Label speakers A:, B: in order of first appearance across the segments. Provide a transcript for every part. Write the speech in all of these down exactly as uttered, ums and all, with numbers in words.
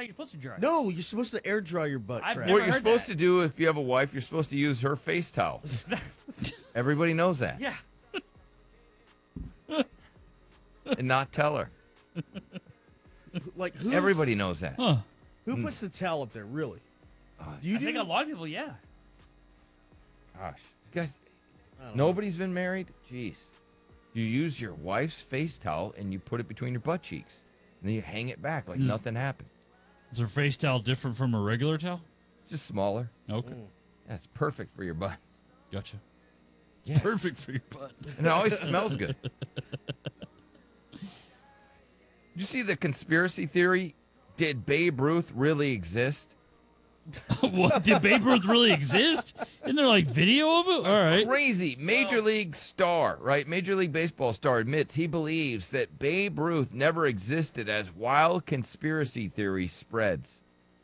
A: you're supposed to dry.
B: No, you're supposed to air dry your butt
A: I've
B: crack.
A: never
C: What you're
A: heard
C: supposed
A: that.
C: to do if you have a wife, you're supposed to use her face towel. Everybody knows that.
A: Yeah.
C: And not tell her.
B: Like who?
C: Everybody knows that.
D: Huh.
B: Who puts the towel up there? Really? Do you
A: I
B: do?
A: think a lot of people, yeah.
C: Gosh. You guys,
B: I don't know.
C: nobody's been married? Jeez. You use your wife's face towel and you put it between your butt cheeks. And then you hang it back like nothing happened.
D: Is her face towel different from a regular towel?
C: It's just smaller.
D: Okay.
C: That's perfect for your butt.
D: Gotcha.
C: Yeah.
D: Perfect for your butt.
C: And it always smells good. Did you see the conspiracy theory? Did Babe Ruth really exist?
D: What? Did Babe Ruth really exist? Isn't there like video of it? All right.
C: Crazy. Major League star, right? Major League Baseball star admits he believes that Babe Ruth never existed as wild conspiracy theory spreads.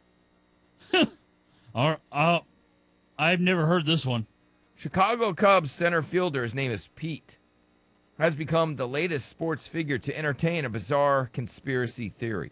D: All right. Uh, I've never heard this one.
C: Chicago Cubs center fielder, his name is Pete, has become the latest sports figure to entertain a bizarre conspiracy theory.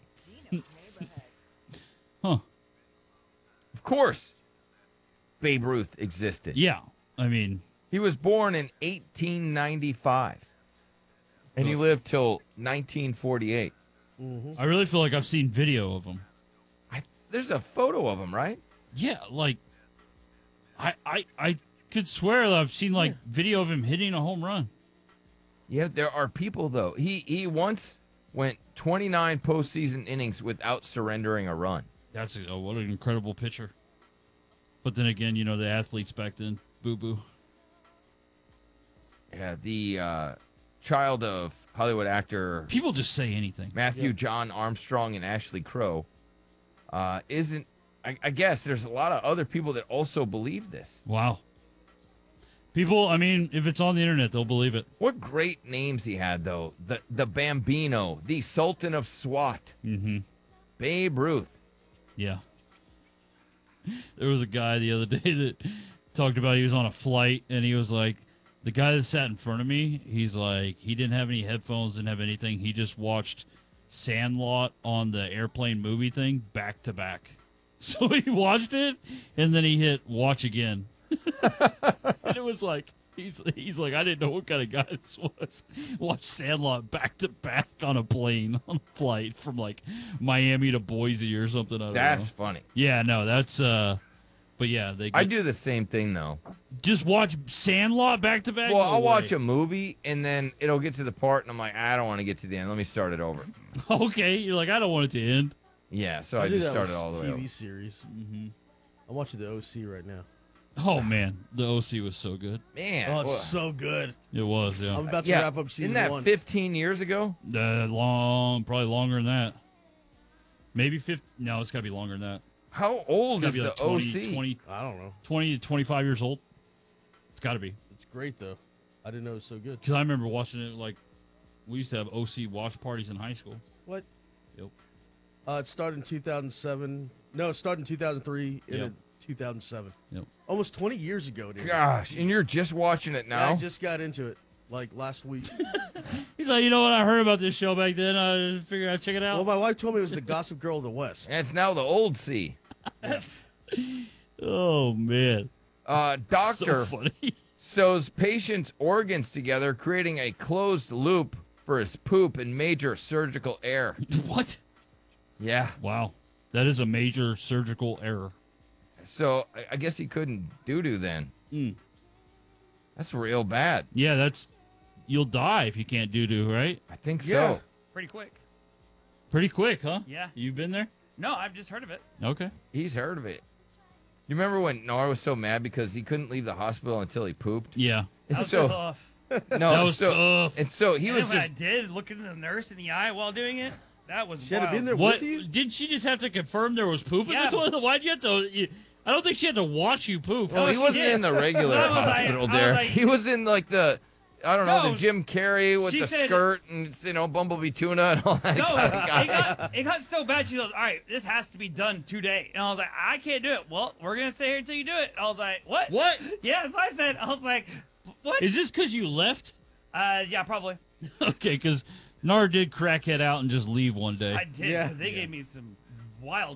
D: Huh.
C: Of course, Babe Ruth existed.
D: Yeah. I mean,
C: He was born in eighteen ninety-five, and he lived till nineteen forty-eight.
D: I really feel like I've seen video of him.
C: I, there's a photo of him, right?
D: Yeah, like I I I could swear that I've seen like video of him hitting a home run.
C: Yeah, there are people, though. He, he once went twenty-nine postseason innings without surrendering a run.
D: That's a, oh, what an incredible pitcher. But then again, you know, the athletes back then, boo-boo.
C: Yeah, the uh, child of Hollywood actor
D: People just say anything.
C: Matthew John Armstrong and Ashley Crow uh, isn't. I, I guess there's a lot of other people that also believe this.
D: Wow. People, I mean, if it's on the internet, they'll believe it.
C: What great names he had, though. The the Bambino, the Sultan of SWAT,
D: Mm-hmm.
C: Babe Ruth.
D: Yeah. There was a guy the other day that talked about he was on a flight and he was like, the guy that sat in front of me, he's like, he didn't have any headphones, didn't have anything. He just watched Sandlot on the airplane movie thing back to back. So he watched it and then he hit watch again. And it was like, he's he's like, I didn't know what kind of guy this was. Watch Sandlot back to back on a plane, on a flight from like Miami to Boise or something. I don't
C: That's
D: know.
C: funny.
D: Yeah, no, that's uh but yeah, they
C: I
D: get-
C: do the same thing, though.
D: just watch Sandlot back to back.
C: Well,
D: No
C: I'll watch
D: way.
C: a movie, and then it'll get to the part, and I'm like, I don't want to get to the end. Let me start it over.
D: Okay, you're like, I don't want it to end.
C: Yeah, so I,
B: do
C: just
B: that
C: started
B: with
C: all the way
B: T V
C: over.
B: series. Mm-hmm. I'm watching the O C right now.
D: Oh man, the O C was so good.
C: Man,
B: Oh, it's
C: well,
B: so good.
D: It was, yeah.
B: I'm about to
C: yeah,
B: wrap up season
C: isn't that
B: one.
C: fifteen years ago?
D: Uh, long, probably longer than that. Maybe fifty. No, it's got to be longer than that.
C: How
D: It's
C: old
D: got
C: is
D: to be
C: the
D: like twenty,
C: O C?
D: twenty,
B: I don't know.
D: twenty to twenty-five years old. It's got to be.
B: It's great though. I didn't know it was so good.
D: Because I remember watching it like, we used to have O C watch parties in high school.
B: What?
D: Yep.
B: Uh, it started in two thousand seven. No, it started in two thousand three. And
D: Yep.
B: in two thousand seven.
D: Yep.
B: Almost twenty years ago, dude.
C: Gosh, and you're just watching it now?
B: I just got into it like last week.
D: He's like, you know what? I heard about this show back then. I just figured I'd check it out.
B: Well, my wife told me it was the Gossip Girl of the West.
C: And it's now the old C.
D: oh man,
C: Uh,
D: so
C: doctor
D: funny.
C: sews patient's organs together, creating a closed loop for his poop and major surgical error.
D: What?
C: Yeah.
D: Wow, that is a major surgical error.
C: So I, I guess he couldn't doo-doo then.
D: Mm.
C: That's real bad.
D: Yeah, that's you'll die if you can't do do right.
C: I think
B: Yeah.
C: so.
A: Pretty quick.
D: Pretty quick, huh?
A: Yeah.
D: You've been there?
A: No, I've just heard of it.
D: Okay.
C: He's heard of it. You remember when Nar was so mad because he couldn't leave the hospital until he pooped?
D: Yeah.
C: And
A: That was
C: so
A: tough.
C: no,
D: That was
C: so,
D: tough.
C: And so he
A: And
C: was
A: when I
C: just
A: did, looking the nurse in the eye while doing it, that was
B: She had to
A: wild.
B: be in there
D: What
B: with you?
D: did she just have to confirm there was poop in
A: Yeah.
D: the toilet? Why'd you have to? You, I don't think she had to watch you poop.
C: well,
A: No,
C: he
A: she
C: wasn't
A: did.
C: in the regular
A: I was like-
C: hospital,
A: I was
C: Derek.
A: like-
C: he was in like the I don't know,
A: No,
C: the Jim Carrey with
A: she
C: the
A: said-
C: skirt and you know Bumblebee tuna and all that
A: No,
C: kind of guy.
A: it got, it got so bad. She goes, "All right, this has to be done today." And I was like, "I can't do it." Well, we're gonna stay here until you do it. I was like, "What?"
D: What?
A: Yeah, so I said, "I was like, what?"
D: Is this because you left?
A: Uh, yeah, probably.
D: Okay, because Nar did crackhead out and just leave one day.
A: I did
B: Yeah.
A: because they gave me some wild